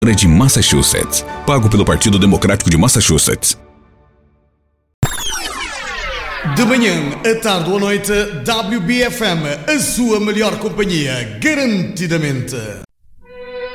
de Massachusetts, pago pelo Partido Democrático de Massachusetts. De manhã, à tarde ou à noite, WBFM, a sua melhor companhia, garantidamente.